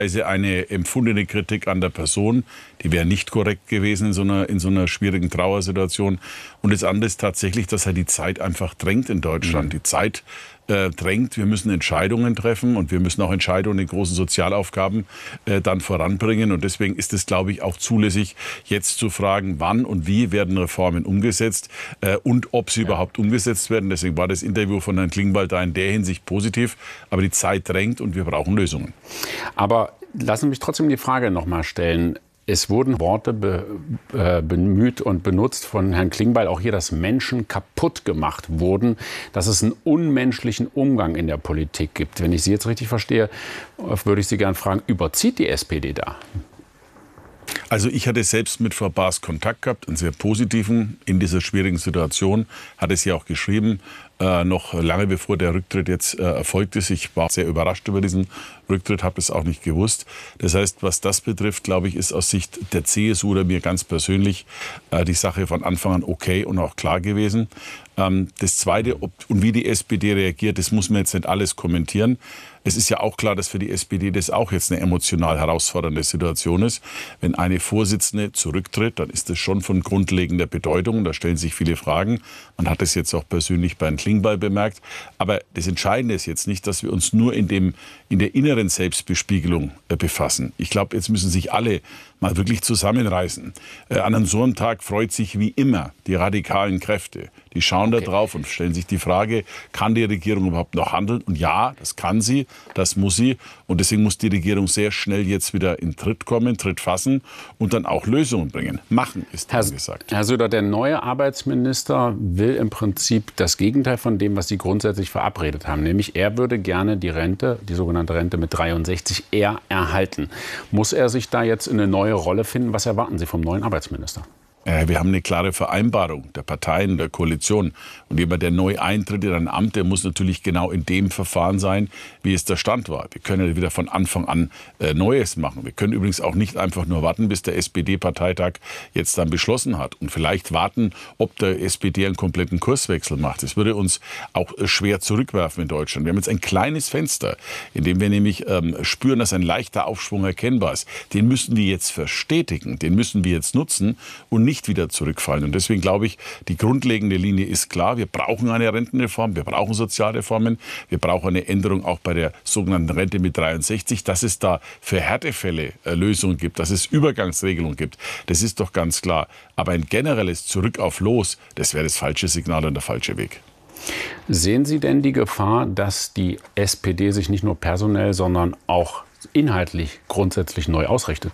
Also eine empfundene Kritik an der Person, die wäre nicht korrekt gewesen in so einer schwierigen Trauersituation. Und das andere ist tatsächlich, dass die Zeit einfach drängt in Deutschland. Die Zeit drängt, wir müssen Entscheidungen treffen und wir müssen auch Entscheidungen in großen Sozialaufgaben dann voranbringen. Und deswegen ist es, glaube ich, auch zulässig, jetzt zu fragen, wann und wie werden Reformen umgesetzt und ob sie überhaupt umgesetzt werden. Deswegen war das Interview von Herrn Klingbeil da in der Hinsicht positiv. Aber die Zeit drängt und wir brauchen Lösungen. Aber lassen Sie mich trotzdem die Frage noch mal stellen. Es wurden Worte bemüht und benutzt von Herrn Klingbeil, auch hier, dass Menschen kaputt gemacht wurden, dass es einen unmenschlichen Umgang in der Politik gibt. Wenn ich Sie jetzt richtig verstehe, würde ich Sie gerne fragen, überzieht die SPD da? Also ich hatte selbst mit Frau Baas Kontakt gehabt, einen sehr positiven in dieser schwierigen Situation, hat es ja auch geschrieben, noch lange bevor der Rücktritt jetzt erfolgt ist. Ich war sehr überrascht über diesen Rücktritt, habe es auch nicht gewusst. Das heißt, was das betrifft, glaube ich, ist aus Sicht der CSU oder mir ganz persönlich die Sache von Anfang an okay und auch klar gewesen. Das Zweite, ob und wie die SPD reagiert, das muss man jetzt nicht alles kommentieren. Es ist ja auch klar, dass für die SPD das auch jetzt eine emotional herausfordernde Situation ist. Wenn eine Vorsitzende zurücktritt, dann ist das schon von grundlegender Bedeutung. Da stellen sich viele Fragen. Man hat es jetzt auch persönlich bei Herrn Klingbeil bemerkt. Aber das Entscheidende ist jetzt nicht, dass wir uns nur in der inneren Selbstbespiegelung befassen. Ich glaube, jetzt müssen sich alle mal wirklich zusammenreißen. An so einem Tag freut sich wie immer die radikalen Kräfte. Die schauen da drauf und stellen sich die Frage, kann die Regierung überhaupt noch handeln? Und ja, das kann sie, das muss sie. Und deswegen muss die Regierung sehr schnell jetzt wieder in Tritt kommen, Tritt fassen und dann auch Lösungen bringen. Machen ist gesagt. Herr Söder, der neue Arbeitsminister will im Prinzip das Gegenteil von dem, was Sie grundsätzlich verabredet haben. Nämlich, er würde gerne die Rente, die sogenannte Rente mit 63, eher erhalten. Muss er sich da jetzt in eine neue Rolle finden? Was erwarten Sie vom neuen Arbeitsminister? Wir haben eine klare Vereinbarung der Parteien, der Koalition. Und jemand, der neu eintritt in ein Amt, der muss natürlich genau in dem Verfahren sein, wie es der Stand war. Wir können ja wieder von Anfang an Neues machen. Wir können übrigens auch nicht einfach nur warten, bis der SPD-Parteitag jetzt dann beschlossen hat. Und vielleicht warten, ob der SPD einen kompletten Kurswechsel macht. Das würde uns auch schwer zurückwerfen in Deutschland. Wir haben jetzt ein kleines Fenster, in dem wir nämlich spüren, dass ein leichter Aufschwung erkennbar ist. Den müssen wir jetzt verstetigen, den müssen wir jetzt nutzen und nicht wieder zurückfallen. Und deswegen glaube ich, die grundlegende Linie ist klar. Wir brauchen eine Rentenreform, wir brauchen Sozialreformen, wir brauchen eine Änderung auch bei der sogenannten Rente mit 63. Dass es da für Härtefälle Lösungen gibt, dass es Übergangsregelungen gibt, das ist doch ganz klar. Aber ein generelles Zurück auf Los, das wäre das falsche Signal und der falsche Weg. Sehen Sie denn die Gefahr, dass die SPD sich nicht nur personell, sondern auch inhaltlich grundsätzlich neu ausrichtet?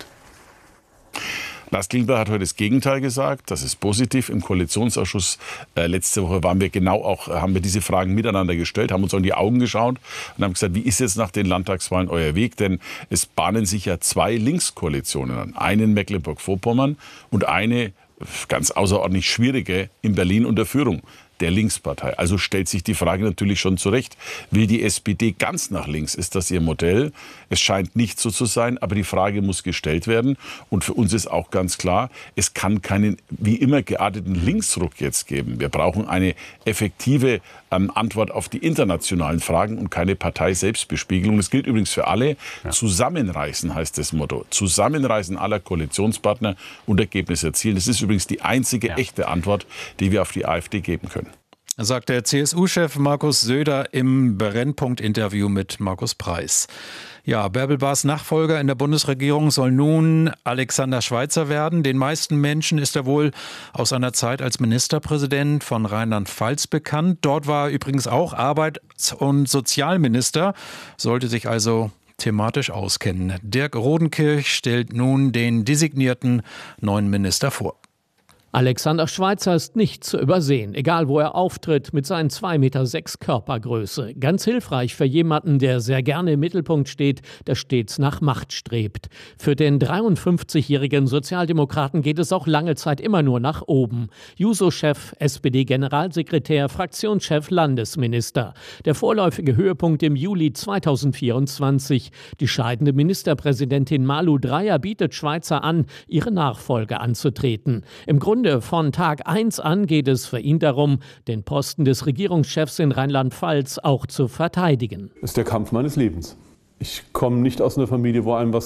Lars Klingbeil hat heute das Gegenteil gesagt. Das ist positiv. Im Koalitionsausschuss letzte Woche haben wir diese Fragen miteinander gestellt, haben uns auch in die Augen geschaut und haben gesagt, wie ist jetzt nach den Landtagswahlen euer Weg? Denn es bahnen sich ja zwei Linkskoalitionen an. Eine in Mecklenburg-Vorpommern und eine ganz außerordentlich schwierige in Berlin unter Führung der Linkspartei. Also stellt sich die Frage natürlich schon zurecht. Will die SPD ganz nach links? Ist das ihr Modell? Es scheint nicht so zu sein, aber die Frage muss gestellt werden. Und für uns ist auch ganz klar, es kann keinen wie immer gearteten Linksruck jetzt geben. Wir brauchen eine effektive Antwort auf die internationalen Fragen und keine Partei-Selbstbespiegelung. Das gilt übrigens für alle. Ja. Zusammenreißen heißt das Motto. Zusammenreißen aller Koalitionspartner und Ergebnisse erzielen. Das ist übrigens die einzige echte Antwort, die wir auf die AfD geben können. Sagt der CSU-Chef Markus Söder im Brennpunkt-Interview mit Markus Preis. Ja, Bärbel Baas' Nachfolger in der Bundesregierung soll nun Alexander Schweitzer werden. Den meisten Menschen ist er wohl aus seiner Zeit als Ministerpräsident von Rheinland-Pfalz bekannt. Dort war er übrigens auch Arbeits- und Sozialminister, sollte sich also thematisch auskennen. Dirk Rodenkirch stellt nun den designierten neuen Minister vor. Alexander Schweitzer ist nicht zu übersehen, egal wo er auftritt, mit seinen 2,6 Meter Körpergröße. Ganz hilfreich für jemanden, der sehr gerne im Mittelpunkt steht, der stets nach Macht strebt. Für den 53-jährigen Sozialdemokraten geht es auch lange Zeit immer nur nach oben. Juso-Chef, SPD-Generalsekretär, Fraktionschef, Landesminister. Der vorläufige Höhepunkt im Juli 2024. Die scheidende Ministerpräsidentin Malu Dreyer bietet Schweitzer an, ihre Nachfolge anzutreten. Im Grunde von Tag 1 an geht es für ihn darum, den Posten des Regierungschefs in Rheinland-Pfalz auch zu verteidigen. Das ist der Kampf meines Lebens. Ich komme nicht aus einer Familie, wo einem was